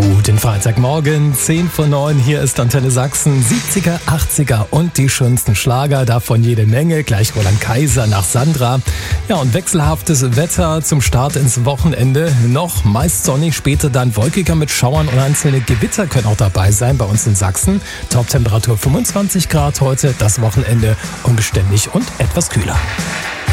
Guten Freitagmorgen, 10 vor 9, hier ist Antenne Sachsen, 70er, 80er und die schönsten Schlager, davon jede Menge, gleich Roland Kaiser nach Sandra. Ja, und wechselhaftes Wetter zum Start ins Wochenende, noch meist sonnig, später dann wolkiger mit Schauern und einzelne Gewitter können auch dabei sein bei uns in Sachsen. Top-Temperatur 25 Grad heute, das Wochenende unbeständig und etwas kühler.